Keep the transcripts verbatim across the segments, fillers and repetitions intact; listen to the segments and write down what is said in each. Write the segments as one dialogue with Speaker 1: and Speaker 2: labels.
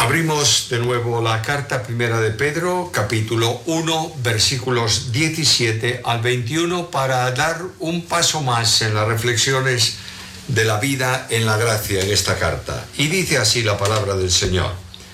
Speaker 1: Abrimos de nuevo la carta primera de Pedro, capítulo uno, versículos diecisiete al veintiuno, para dar un paso más en las reflexiones de la vida en la gracia en esta carta. Y dice así la palabra del Señor: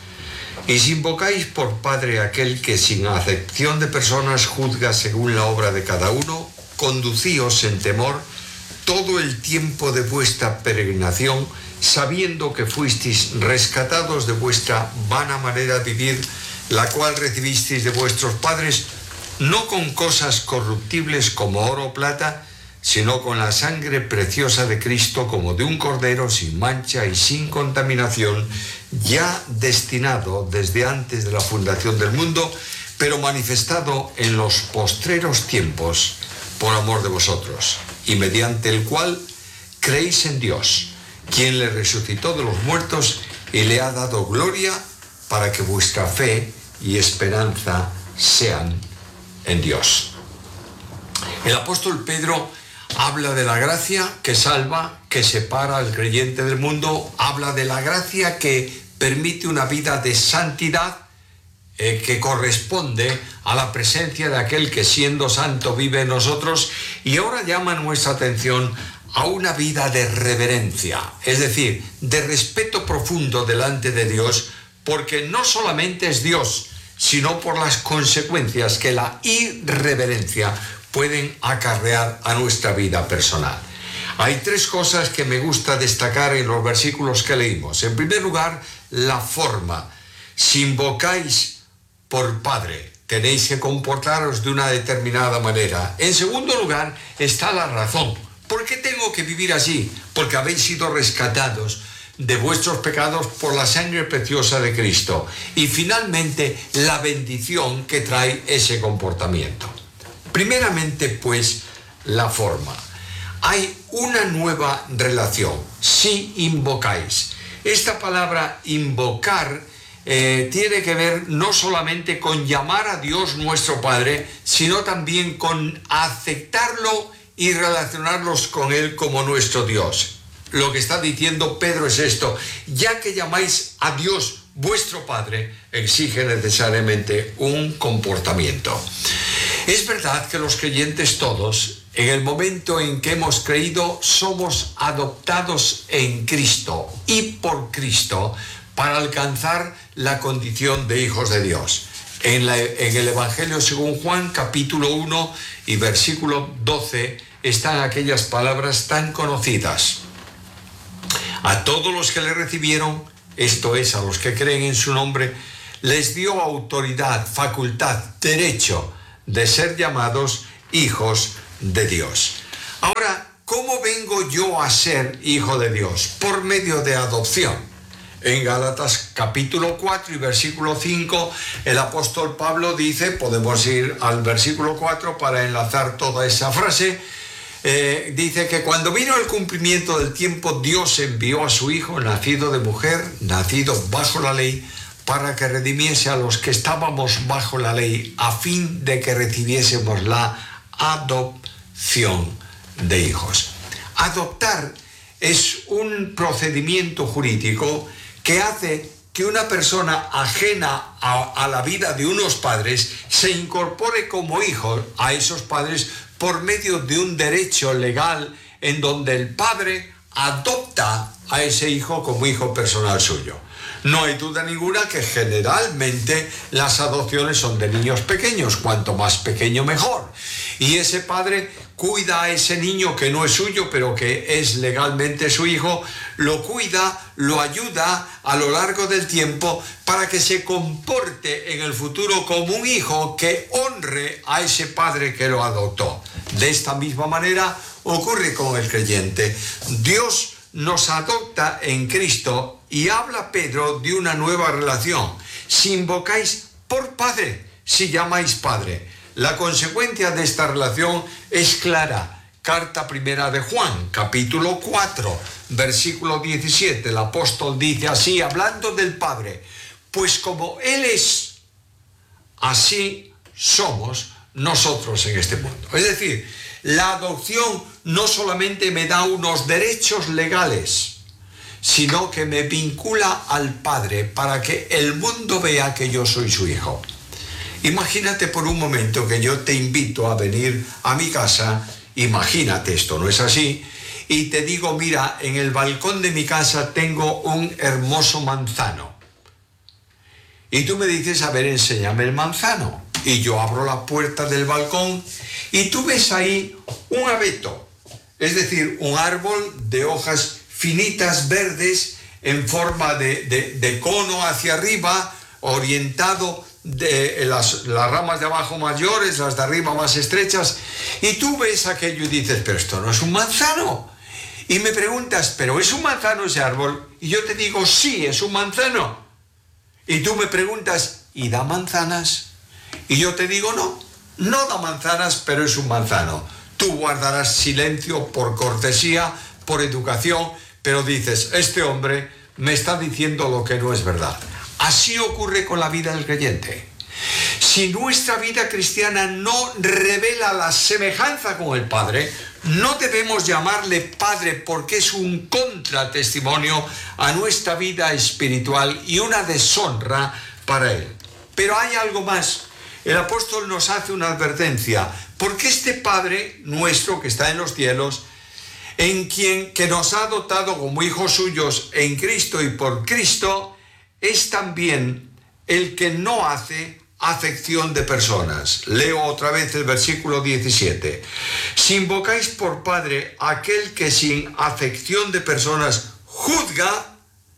Speaker 1: y si invocáis por Padre aquel que sin acepción de personas juzga según la obra de cada uno, conducíos en temor todo el tiempo de vuestra peregrinación, sabiendo que fuisteis rescatados de vuestra vana manera de vivir, la cual recibisteis de vuestros padres, no con cosas corruptibles como oro o plata, sino con la sangre preciosa de Cristo, como de un cordero sin mancha y sin contaminación, ya destinado desde antes de la fundación del mundo, pero manifestado en los postreros tiempos por amor de vosotros, y mediante el cual creéis en Dios, quien le resucitó de los muertos y le ha dado gloria, para que vuestra fe y esperanza sean en Dios. El apóstol Pedro habla de la gracia que salva, que separa al creyente del mundo, habla de la gracia que permite una vida de santidad, eh, que corresponde a la presencia de aquel que siendo santo vive en nosotros, y ahora llama nuestra atención a una vida de reverencia, es decir, de respeto profundo delante de Dios, porque no solamente es Dios, sino por las consecuencias que la irreverencia pueden acarrear a nuestra vida personal. Hay tres cosas que me gusta destacar en los versículos que leímos. En primer lugar, la forma. Si invocáis por Padre, tenéis que comportaros de una determinada manera. En segundo lugar, está la razón. ¿Por qué tengo que vivir así? Porque habéis sido rescatados de vuestros pecados por la sangre preciosa de Cristo. Y finalmente, la bendición que trae ese comportamiento. Primeramente, pues, la forma. Hay una nueva relación. Si invocáis. Esta palabra invocar eh, tiene que ver no solamente con llamar a Dios nuestro Padre, sino también con aceptarlo y relacionarlos con Él como nuestro Dios. Lo que está diciendo Pedro es esto: ya que llamáis a Dios vuestro Padre, exige necesariamente un comportamiento. Es verdad que los creyentes todos, en el momento en que hemos creído, somos adoptados en Cristo y por Cristo para alcanzar la condición de hijos de Dios. En, la, en el Evangelio según Juan, capítulo uno y versículo doce, están aquellas palabras tan conocidas: a todos los que le recibieron, esto es, a los que creen en su nombre, les dio autoridad, facultad, derecho de ser llamados hijos de Dios. Ahora, ¿cómo vengo yo a ser hijo de Dios? Por medio de adopción. En Gálatas capítulo cuatro y versículo cinco, el apóstol Pablo dice, podemos ir al versículo cuatro para enlazar toda esa frase, eh, dice que cuando vino el cumplimiento del tiempo, Dios envió a su Hijo, nacido de mujer, nacido bajo la ley, para que redimiese a los que estábamos bajo la ley, a fin de que recibiésemos la adopción de hijos. Adoptar es un procedimiento jurídico que hace que una persona ajena a, a la vida de unos padres se incorpore como hijo a esos padres por medio de un derecho legal en donde el padre adopta a ese hijo como hijo personal suyo. No hay duda ninguna que generalmente las adopciones son de niños pequeños, cuanto más pequeño mejor. Y ese padre cuida a ese niño que no es suyo, pero que es legalmente su hijo, lo cuida, lo ayuda a lo largo del tiempo para que se comporte en el futuro como un hijo que honre a ese padre que lo adoptó. De esta misma manera ocurre con el creyente. Dios nos adopta en Cristo y habla Pedro de una nueva relación. Si invocáis por Padre, si llamáis Padre. La consecuencia de esta relación es clara. Carta primera de Juan, capítulo cuatro, versículo diecisiete. El apóstol dice así, hablando del Padre: pues como Él es, así somos nosotros en este mundo. Es decir, la adopción no solamente me da unos derechos legales, sino que me vincula al Padre para que el mundo vea que yo soy su hijo. Imagínate por un momento que yo te invito a venir a mi casa, imagínate, esto no es así, y te digo, mira, en el balcón de mi casa tengo un hermoso manzano. Y tú me dices, a ver, enséñame el manzano. Y yo abro la puerta del balcón y tú ves ahí un abeto, es decir, un árbol de hojas finitas verdes en forma de, de, de cono hacia arriba, orientado de las, las ramas de abajo mayores, las de arriba más estrechas, y tú ves aquello y dices, pero esto no es un manzano. Y me preguntas, ¿pero es un manzano ese árbol? Y yo te digo, sí, es un manzano. Y tú me preguntas, ¿y da manzanas? Y yo te digo, no, no da manzanas, pero es un manzano. Tú guardarás silencio por cortesía, por educación, pero dices, este hombre me está diciendo lo que no es verdad. Así ocurre con la vida del creyente. Si nuestra vida cristiana no revela la semejanza con el Padre, no debemos llamarle Padre porque es un contratestimonio a nuestra vida espiritual y una deshonra para Él. Pero hay algo más. El apóstol nos hace una advertencia, porque este Padre nuestro que está en los cielos, en quien que nos ha adoptado como hijos suyos en Cristo y por Cristo, es también el que no hace acepción de personas. Leo otra vez el versículo diecisiete. Si invocáis por Padre aquel que sin acepción de personas juzga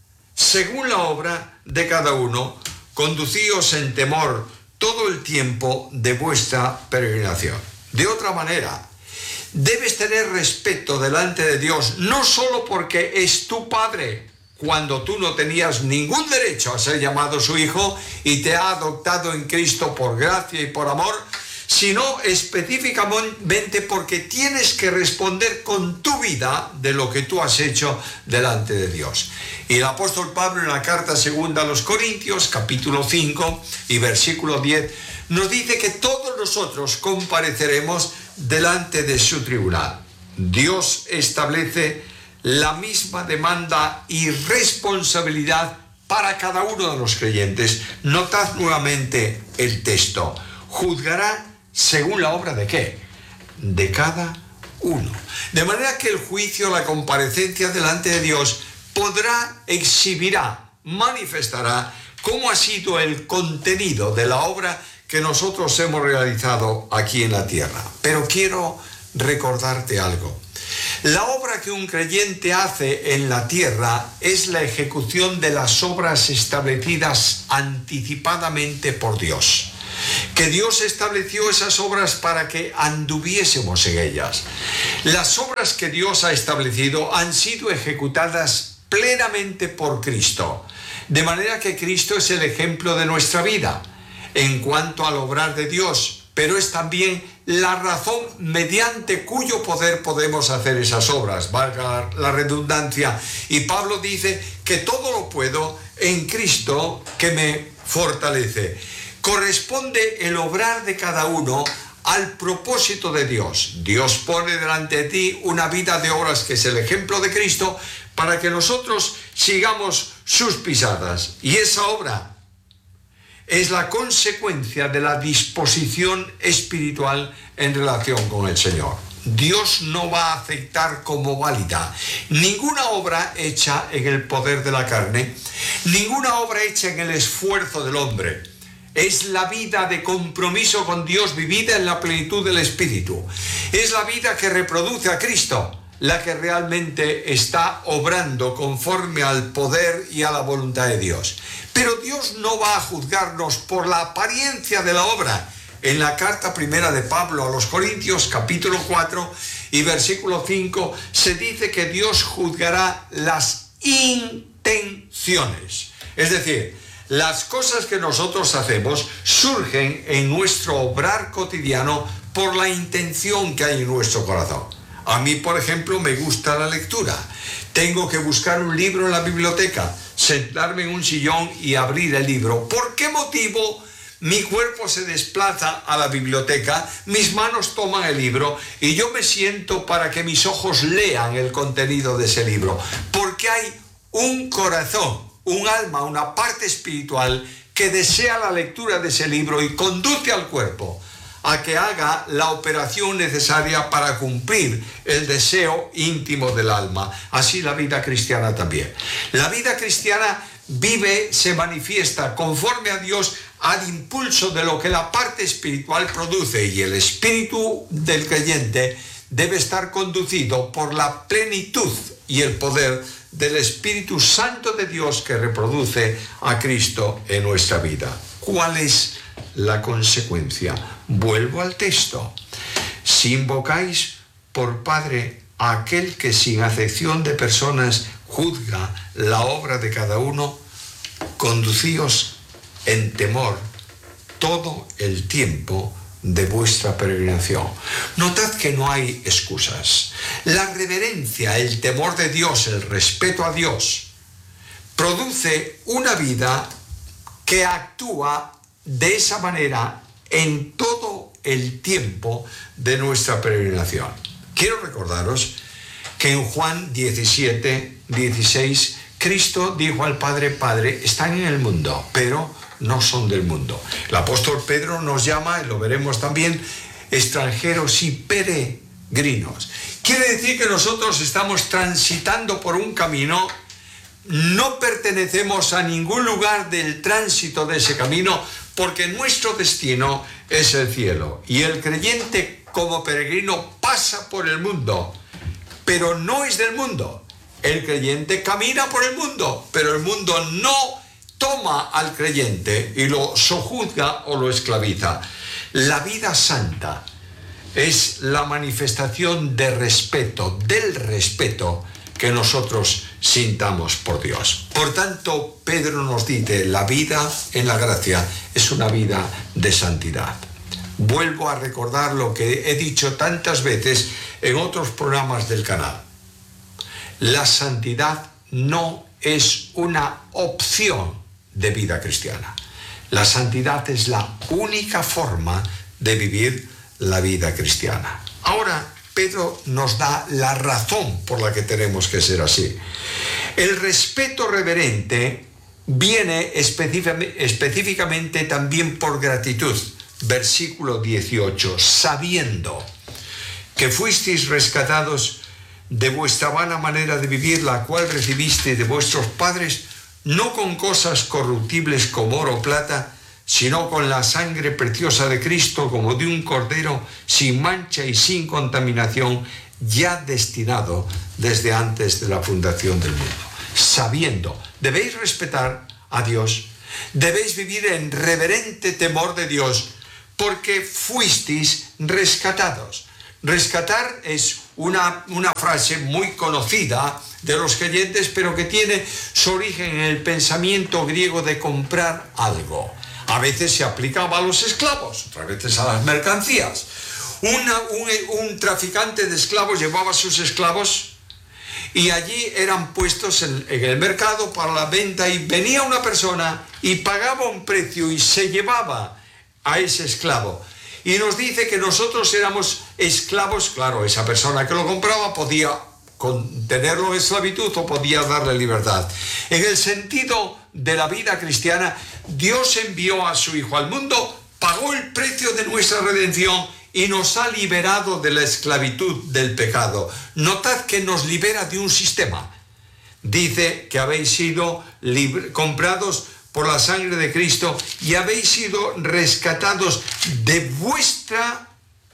Speaker 1: según la obra de cada uno, conducíos en temor todo el tiempo de vuestra peregrinación. De otra manera, debes tener respeto delante de Dios, no solo porque es tu Padre, cuando tú no tenías ningún derecho a ser llamado su hijo y te ha adoptado en Cristo por gracia y por amor, sino específicamente porque tienes que responder con tu vida de lo que tú has hecho delante de Dios. Y el apóstol Pablo en la carta segunda a los Corintios, capítulo cinco y versículo diez, nos dice que todos nosotros compareceremos delante de su tribunal. Dios establece la misma demanda y responsabilidad para cada uno de los creyentes. Notad nuevamente el texto. Juzgará según la obra de ¿qué? De cada uno. De manera que el juicio, la comparecencia delante de Dios podrá, exhibirá, manifestará cómo ha sido el contenido de la obra que nosotros hemos realizado aquí en la tierra. Pero quiero recordarte algo. La obra que un creyente hace en la tierra es la ejecución de las obras establecidas anticipadamente por Dios. Que Dios estableció esas obras para que anduviésemos en ellas. Las obras que Dios ha establecido han sido ejecutadas plenamente por Cristo, de manera que Cristo es el ejemplo de nuestra vida en cuanto al obrar de Dios, pero es también la razón mediante cuyo poder podemos hacer esas obras, valga la redundancia. Y Pablo dice que todo lo puedo en Cristo que me fortalece. Corresponde el obrar de cada uno al propósito de Dios. Dios pone delante de ti una vida de obras que es el ejemplo de Cristo para que nosotros sigamos sus pisadas. Y esa obra es la consecuencia de la disposición espiritual en relación con el Señor. Dios no va a aceptar como válida ninguna obra hecha en el poder de la carne, ninguna obra hecha en el esfuerzo del hombre. Es la vida de compromiso con Dios vivida en la plenitud del Espíritu. Es la vida que reproduce a Cristo, la que realmente está obrando conforme al poder y a la voluntad de Dios. Pero Dios no va a juzgarnos por la apariencia de la obra. En la carta primera de Pablo a los Corintios, capítulo cuatro y versículo cinco, se dice que Dios juzgará las intenciones. Es decir, las cosas que nosotros hacemos surgen en nuestro obrar cotidiano por la intención que hay en nuestro corazón. A mí, por ejemplo, me gusta la lectura. Tengo que buscar un libro en la biblioteca, sentarme en un sillón y abrir el libro. ¿Por qué motivo mi cuerpo se desplaza a la biblioteca, mis manos toman el libro y yo me siento para que mis ojos lean el contenido de ese libro? Porque hay un corazón, un alma, una parte espiritual que desea la lectura de ese libro y conduce al cuerpo a que haga la operación necesaria para cumplir el deseo íntimo del alma. Así la vida cristiana también. La vida cristiana vive, se manifiesta conforme a Dios al impulso de lo que la parte espiritual produce, y el espíritu del creyente debe estar conducido por la plenitud y el poder del Espíritu Santo de Dios que reproduce a Cristo en nuestra vida. ¿Cuál es la consecuencia? Vuelvo al texto. Si invocáis por Padre a aquel que sin acepción de personas juzga la obra de cada uno, conducíos en temor todo el tiempo de vuestra peregrinación. Notad que no hay excusas. La reverencia, el temor de Dios, el respeto a Dios, produce una vida que actúa de esa manera en todo el tiempo de nuestra peregrinación. Quiero recordaros que en Juan diecisiete, dieciséis, Cristo dijo al Padre: Padre, están en el mundo, pero no son del mundo. El apóstol Pedro nos llama, y lo veremos también, extranjeros y peregrinos. Quiere decir que nosotros estamos transitando por un camino, no pertenecemos a ningún lugar del tránsito de ese camino, porque nuestro destino es el cielo. Y el creyente como peregrino pasa por el mundo, pero no es del mundo. El creyente camina por el mundo, pero el mundo no toma al creyente y lo sojuzga o lo esclaviza. La vida santa es la manifestación de respeto, del respeto que nosotros sintamos por Dios. Por tanto, Pedro nos dice, la vida en la gracia es una vida de santidad. Vuelvo a recordar lo que he dicho tantas veces en otros programas del canal. La santidad no es una opción de vida cristiana. La santidad es la única forma de vivir la vida cristiana. Ahora, Pedro nos da la razón por la que tenemos que ser así. El respeto reverente viene específicamente también por gratitud. Versículo dieciocho, sabiendo que fuisteis rescatados de vuestra vana manera de vivir, la cual recibisteis de vuestros padres, no con cosas corruptibles como oro o plata, sino con la sangre preciosa de Cristo, como de un cordero, sin mancha y sin contaminación, ya destinado desde antes de la fundación del mundo. Sabiendo, debéis respetar a Dios, debéis vivir en reverente temor de Dios, porque fuisteis rescatados. Rescatar es una, una frase muy conocida de los creyentes, pero que tiene su origen en el pensamiento griego de comprar algo. A veces se aplicaba a los esclavos, otras veces a las mercancías. Una, un, un traficante de esclavos llevaba a sus esclavos y allí eran puestos en, en el mercado para la venta, y venía una persona y pagaba un precio y se llevaba a ese esclavo. Y nos dice que nosotros éramos esclavos. Claro, esa persona que lo compraba podía tenerlo en esclavitud o podía darle libertad. En el sentido de la vida cristiana, Dios envió a su Hijo al mundo, pagó el precio de nuestra redención y nos ha liberado de la esclavitud del pecado. Notad que nos libera de un sistema. Dice que habéis sido comprados por la sangre de Cristo y habéis sido rescatados de vuestra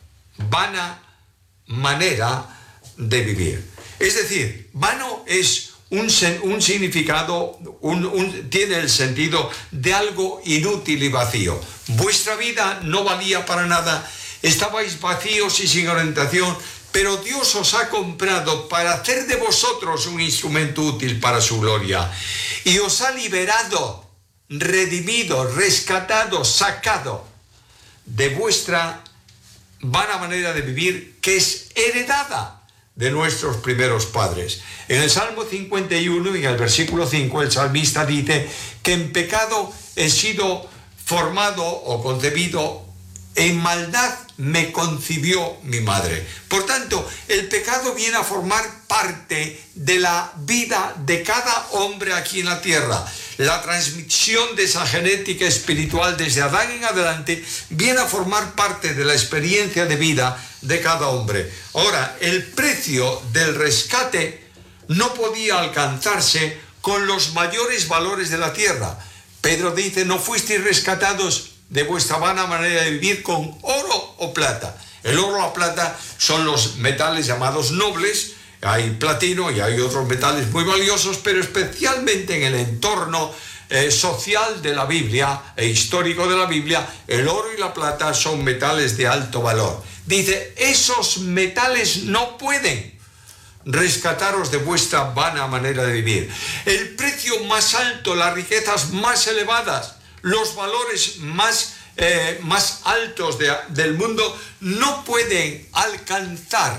Speaker 1: vana manera de vivir. Es decir, vano es un, un significado, un, un, tiene el sentido de algo inútil y vacío. Vuestra vida no valía para nada, estabais vacíos y sin orientación, pero Dios os ha comprado para hacer de vosotros un instrumento útil para su gloria. Y os ha liberado, redimido, rescatado, sacado de vuestra vana manera de vivir, que es heredada de nuestros primeros padres. En el Salmo cincuenta y uno, en el versículo cinco, el salmista dice que en pecado he sido formado o concebido, en maldad me concibió mi madre. Por tanto, el pecado viene a formar parte de la vida de cada hombre aquí en la tierra. La transmisión de esa genética espiritual desde Adán en adelante viene a formar parte de la experiencia de vida de cada hombre. Ahora, el precio del rescate no podía alcanzarse con los mayores valores de la tierra. Pedro dice, no fuisteis rescatados de vuestra vana manera de vivir con oro o plata. El oro o la plata son los metales llamados nobles. Hay platino y hay otros metales muy valiosos, pero especialmente en el entorno eh, social de la Biblia e histórico de la Biblia, el oro y la plata son metales de alto valor. Dice, esos metales no pueden rescataros de vuestra vana manera de vivir. El precio más alto, las riquezas más elevadas, los valores más, eh, más altos de, del mundo no pueden alcanzar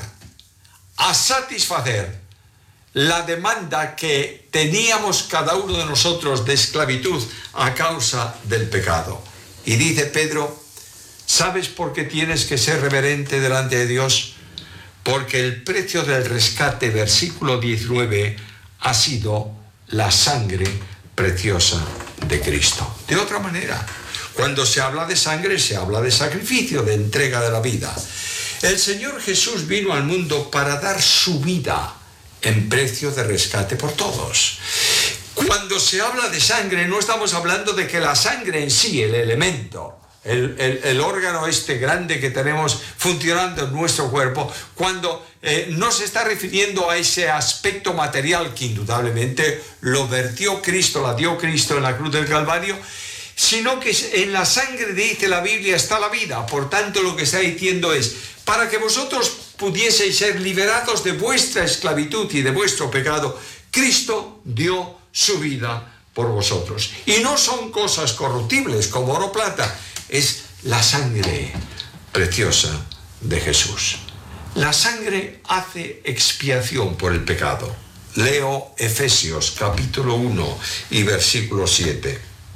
Speaker 1: a satisfacer la demanda que teníamos cada uno de nosotros de esclavitud a causa del pecado. Y dice Pedro, ¿sabes por qué tienes que ser reverente delante de Dios? Porque el precio del rescate, versículo diecinueve, ha sido la sangre preciosa de Cristo. De otra manera, cuando se habla de sangre, se habla de sacrificio, de entrega de la vida. El Señor Jesús vino al mundo para dar su vida en precio de rescate por todos. Cuando se habla de sangre, no estamos hablando de que la sangre en sí, el elemento, el, el, el órgano este grande que tenemos funcionando en nuestro cuerpo, cuando eh, no se está refiriendo a ese aspecto material que indudablemente lo vertió Cristo, la dio Cristo en la cruz del Calvario, sino que en la sangre, dice la Biblia, está la vida. Por tanto, lo que está diciendo es, para que vosotros pudieseis ser liberados de vuestra esclavitud y de vuestro pecado, Cristo dio su vida por vosotros. Y no son cosas corruptibles como oro o plata, es la sangre preciosa de Jesús. La sangre hace expiación por el pecado. Leo Efesios capítulo uno y versículo siete.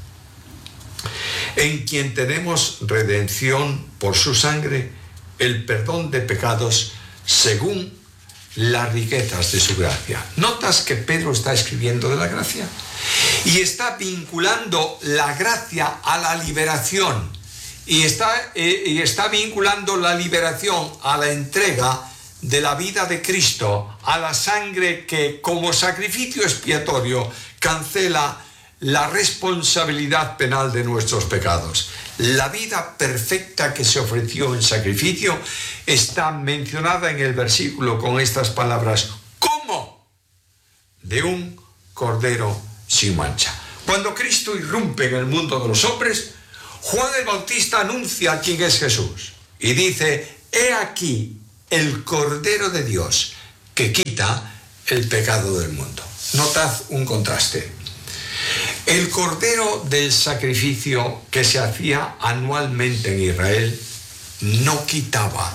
Speaker 1: En quien tenemos redención por su sangre, el perdón de pecados según las riquezas de su gracia. ¿Notas que Pedro está escribiendo de la gracia? Y está vinculando la gracia a la liberación. Y está, eh, y está vinculando la liberación a la entrega de la vida de Cristo, a la sangre que como sacrificio expiatorio cancela la responsabilidad penal de nuestros pecados. La vida perfecta que se ofreció en sacrificio está mencionada en el versículo con estas palabras, como de un cordero sin mancha. Cuando Cristo irrumpe en el mundo de los hombres, Juan el Bautista anuncia quién es Jesús y dice, he aquí el Cordero de Dios que quita el pecado del mundo. Notad un contraste. El cordero del sacrificio que se hacía anualmente en Israel no quitaba,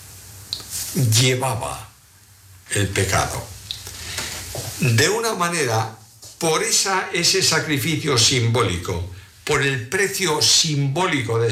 Speaker 1: llevaba el pecado. De una manera, por esa, ese sacrificio simbólico, por el precio simbólico de